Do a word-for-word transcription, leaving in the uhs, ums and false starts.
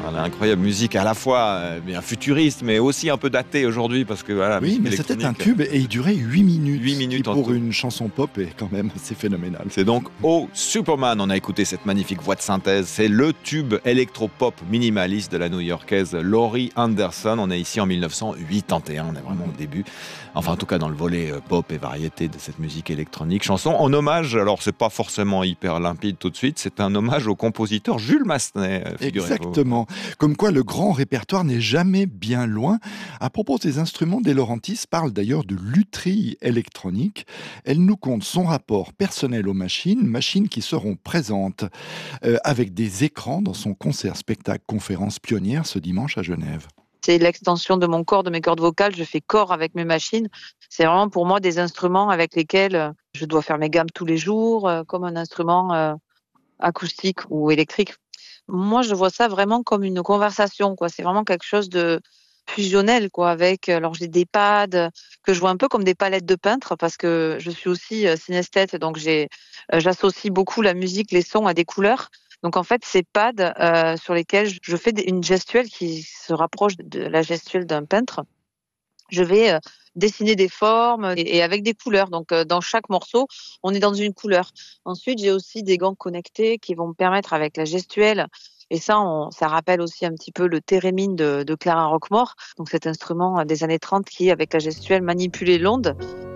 incroyable musique à la fois euh, bien futuriste, mais aussi un peu datée aujourd'hui parce que voilà. Oui, mais c'était un tube et il durait huit minutes. huit minutes qui, en pour tout. une chanson pop est quand même assez phénoménal. C'est donc Oh Superman, on a écouté cette magnifique voix de synthèse. C'est le tube électro-pop minimaliste de la new-yorkaise Laurie Anderson. On est ici en mille neuf cent quatre-vingt-et-un, on est vraiment au début. Enfin, en tout cas, dans le volet pop et variété de cette musique électronique. Chanson en hommage, alors c'est pas forcément hyper limpide tout de suite, c'est un hommage au compositeur Jules Massenet, figurez-vous. Exactement. Comme quoi le grand répertoire n'est jamais bien loin. À propos des instruments, De Laurentiis parle d'ailleurs de lutherie électronique. Elle nous conte son rapport personnel aux machines, machines qui seront présentes euh, avec des écrans dans son concert-spectacle conférence pionnière ce dimanche à Genève. C'est l'extension de mon corps, de mes cordes vocales. Je fais corps avec mes machines. C'est vraiment pour moi des instruments avec lesquels je dois faire mes gammes tous les jours, comme un instrument euh, acoustique ou électrique. Moi, je vois ça vraiment comme une conversation, quoi. C'est vraiment quelque chose de fusionnel, quoi. Avec, alors j'ai des pads que je vois un peu comme des palettes de peintre parce que je suis aussi synesthète, donc j'ai, j'associe beaucoup la musique, les sons à des couleurs. Donc en fait, ces pads euh, sur lesquels je fais une gestuelle qui se rapproche de la gestuelle d'un peintre, je vais euh, dessiner des formes et, et avec des couleurs. Donc euh, dans chaque morceau, on est dans une couleur. Ensuite, j'ai aussi des gants connectés qui vont me permettre avec la gestuelle. Et ça, on, ça rappelle aussi un petit peu le thérémine de, de Clara Roquemort, donc cet instrument des années trente qui, avec la gestuelle, manipulait l'onde.